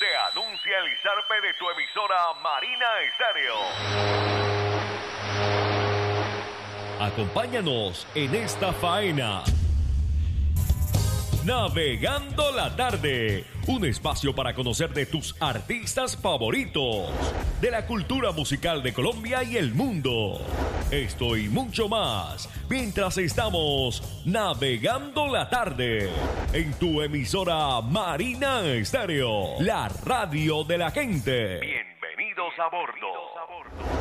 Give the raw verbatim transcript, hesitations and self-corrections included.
Se anuncia el zarpe de tu emisora Marina Estéreo. Acompáñanos en esta faena. Navegando la tarde, un espacio para conocer de tus artistas favoritos, de la cultura musical de Colombia y el mundo. Esto y mucho más, mientras estamos navegando la tarde, en tu emisora Marina Estéreo, la radio de la gente. Bienvenidos a bordo.